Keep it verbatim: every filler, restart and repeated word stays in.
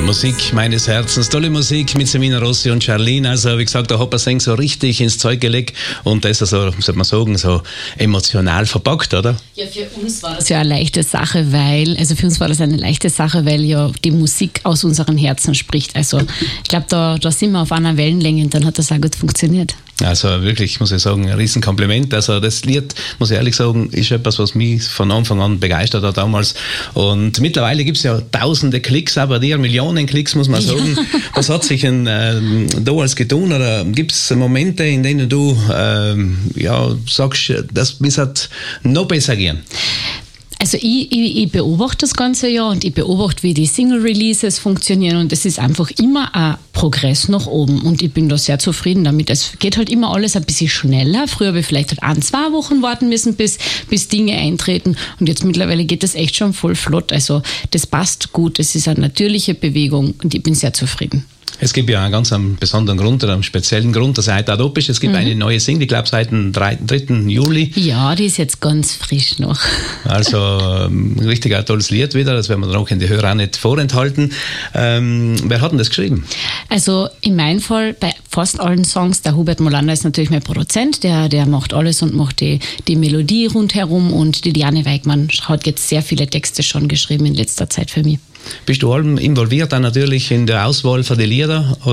Musik meines Herzens, tolle Musik mit Semina Rossi und Charlene. Also wie gesagt, der Hopper Seng so richtig ins Zeug gelegt und das ist also, sollte man sagen, so emotional verpackt, oder? Ja, für uns war das ja eine leichte Sache, weil, also für uns war das eine leichte Sache, weil ja die Musik aus unseren Herzen spricht. Also ich glaube, da, da sind wir auf einer Wellenlänge und dann hat das auch gut funktioniert. Also wirklich, muss ich sagen, ein Riesenkompliment. Also das Lied, muss ich ehrlich sagen, ist etwas, was mich von Anfang an begeistert hat damals. Und mittlerweile gibt es ja tausende Klicks, aber dir Millionen Klicks, muss man sagen. Ja. Was hat sich denn äh, da alles getan? Oder gibt es Momente, in denen du äh, ja, sagst, das müsste noch besser gehen? Also ich, ich, ich beobachte das ganze Jahr und ich beobachte, wie die Single-Releases funktionieren und es ist einfach immer ein Progress nach oben und ich bin da sehr zufrieden damit. Es geht halt immer alles ein bisschen schneller. Früher habe ich vielleicht halt ein, zwei Wochen warten müssen, bis, bis Dinge eintreten und jetzt mittlerweile geht das echt schon voll flott. Also das passt gut, es ist eine natürliche Bewegung und ich bin sehr zufrieden. Es gibt ja einen ganz einen besonderen Grund oder einen speziellen Grund, dass er heute auch da ist. Es gibt mhm. eine neue Single, ich glaube seit dem dritten Juli. Ja, die ist jetzt ganz frisch noch. Also ein richtig ein tolles Lied wieder, das werden wir dann auch in die Hörer auch nicht vorenthalten. Ähm, wer hat denn das geschrieben? Also in meinem Fall bei fast allen Songs, der Hubert Molander ist natürlich mein Produzent, der, der macht alles und macht die, die Melodie rundherum und die Diane Weigmann hat jetzt sehr viele Texte schon geschrieben in letzter Zeit für mich. Bist du allem involviert dann natürlich in der Auswahl von den Liedern?